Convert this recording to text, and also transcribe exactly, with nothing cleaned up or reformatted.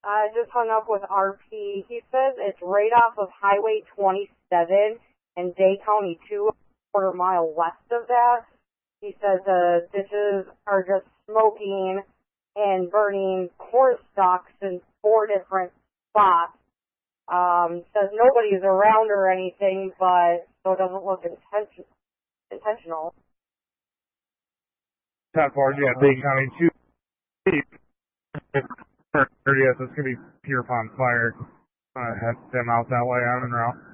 I just hung up with R P. He says it's right off of Highway twenty-seven and Day County two, a quarter mile west of that. He says the ditches are just smoking and burning corn stalks in four different spots. Um, says nobody's around or anything, but so it doesn't look intention- intentional. That far, yeah, Day County two. Yes, it's going to be Pierpont Fire. Uh, head them out that way on and route.